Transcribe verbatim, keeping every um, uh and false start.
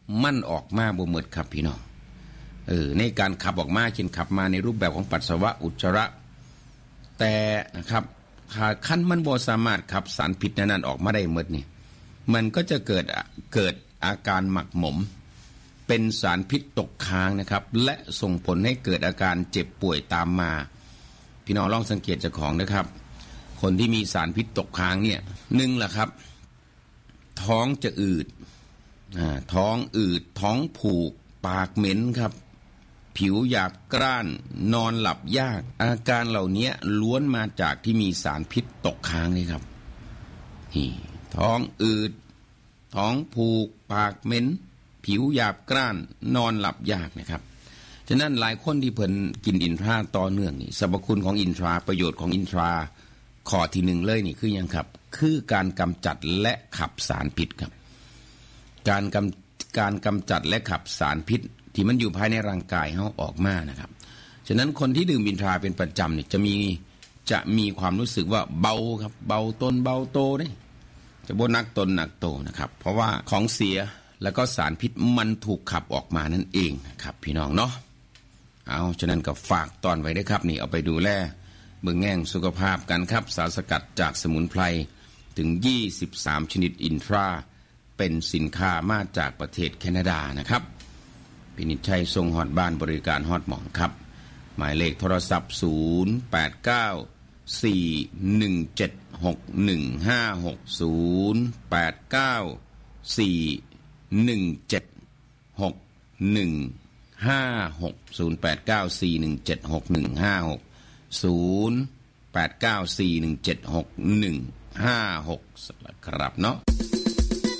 มันออกมาบ่หมดครับพี่น้องเออในการขับออกมาเช่นขับมาในรูปแบบของปัสสาวะอุจจาระแต่นะครับคันมันบ่สามารถขับสารพิษนั้นออกมาได้หมดนี่มันก็จะเกิดเกิดอาการหมักหมมเป็นสารพิษตกค้างนะครับและส่งผลให้เกิดอาการเจ็บป่วยตามมาพี่น้องลองสังเกตเจ้าของนะครับคนที่มีสารพิษตกค้างเนี่ยหนึ่งล่ะครับท้องจะอืดอ่าท้องอืดท้องผูกปากเหม็นครับผิวหยาบกร้านนอนหลับยากอาการเหล่านี้ล้วนมาจากที่มีสารพิษตกค้างนี่ครับนี่ท้องอืดท้องผูกปากเหม็นผิวหยาบกร้านนอนหลับยากนะครับฉะนั้นหลายคนที่เพิ่นกินอินทราต่อเนื่องนี่สรรพคุณของอินทราประโยชน์ของอินทราข้อที่หนึ่งเลยนี่คือยังครับคือการกำจัดและขับสารพิษครับการกำการกำจัดและขับสารพิษที่มันอยู่ภายในร่างกายเฮาออกมานะครับฉะนั้นคนที่ดื่มอินทราเป็นประจำนี่จะมีจะมีความรู้สึกว่าเบาครับเบาต้นเบาโตนี่จะบ่หนักตนหนักโตนะครับเพราะว่าของเสียแล้วก็สารพิษมันถูกขับออกมานั่นเองครับพี่น้องเนาะเอาฉะนั้นก็ฝากตอนไว้ด้วยครับนี่เอาไปดูแลเบิ่งแง่งสุขภาพกันครับสารสกัดจากสมุนไพรถึงยี่สิบสามชนิดอินทราเป็นสินค้ามาจากประเทศแคนาดานะครับพินิจชัยทรงฮอดบ้านบริการฮอดหมองครับหมายเลขโทรศัพท์ศูนย์ แปด เก้า สี่ หนึ่ง เจ็ด หก หนึ่ง ห้า หก ศูนย์ แปด เก้า สี่ หนึ่ง เจ็ด หก หนึ่ง ห้า หก ศูนย์ แปด เก้า สี่ หนึ่ง เจ็ด หก หนึ่ง ห้า หก ศูนย์ แปด เก้า สี่ หนึ่ง เจ็ด หก หนึ่ง ห้า หกครับเนาะ